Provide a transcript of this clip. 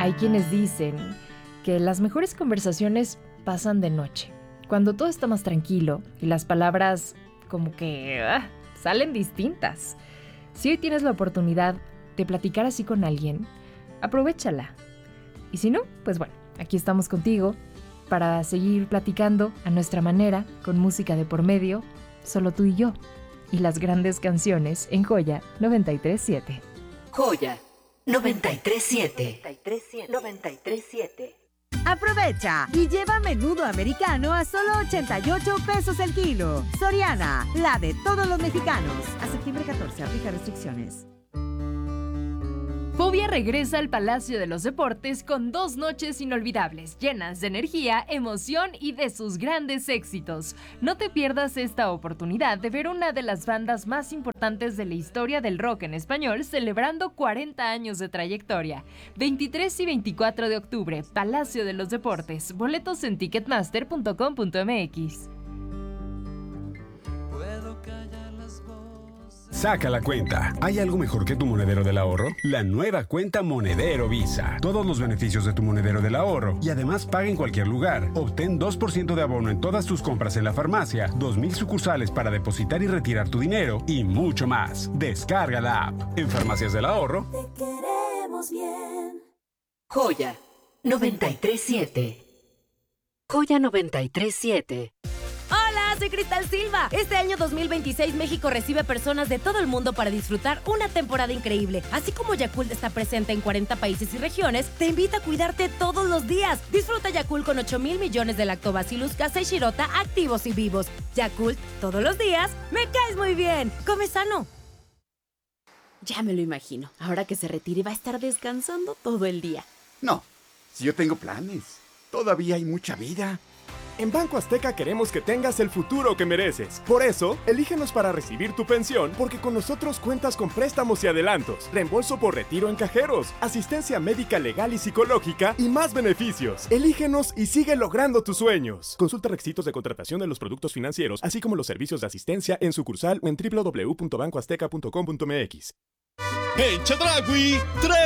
Hay quienes dicen que las mejores conversaciones pasan de noche, cuando todo está más tranquilo y las palabras como que salen distintas. Si hoy tienes la oportunidad de platicar así con alguien, aprovéchala. Y si no, pues bueno, aquí estamos contigo para seguir platicando a nuestra manera, con música de por medio, solo tú y yo, y las grandes canciones en Joya 93.7. Joya 93.7. 93.7. Aprovecha y lleva menudo americano a solo 88 pesos el kilo. Soriana, la de todos los mexicanos. A septiembre 14, aplica restricciones. Fobia regresa al Palacio de los Deportes con 2 noches inolvidables, llenas de energía, emoción y de sus grandes éxitos. No te pierdas esta oportunidad de ver una de las bandas más importantes de la historia del rock en español celebrando 40 años de trayectoria. 23 y 24 de octubre, Palacio de los Deportes. Boletos en ticketmaster.com.mx. Saca la cuenta. ¿Hay algo mejor que tu monedero del ahorro? La nueva cuenta Monedero Visa. Todos los beneficios de tu monedero del ahorro. Y además paga en cualquier lugar. Obtén 2% de abono en todas tus compras en la farmacia, 2,000 sucursales para depositar y retirar tu dinero y mucho más. Descarga la app. En Farmacias del Ahorro. Te queremos bien. Joya 93.7. Joya 93.7. Hola, soy Cristal Silva. Este año 2026 México recibe personas de todo el mundo para disfrutar una temporada increíble. Así como Yakult está presente en 40 países y regiones, te invita a cuidarte todos los días. Disfruta Yakult con 8,000 millones de Lactobacillus casei shirota activos y vivos. Yakult, todos los días, me caes muy bien. Come sano. Ya me lo imagino. Ahora que se retire va a estar descansando todo el día. No, si yo tengo planes. Todavía hay mucha vida. En Banco Azteca queremos que tengas el futuro que mereces. Por eso, elígenos para recibir tu pensión, porque con nosotros cuentas con préstamos y adelantos, reembolso por retiro en cajeros, asistencia médica legal y psicológica y más beneficios. Elígenos y sigue logrando tus sueños. Consulta requisitos de contratación de los productos financieros, así como los servicios de asistencia en sucursal o en www.bancoazteca.com.mx. En Chedraui,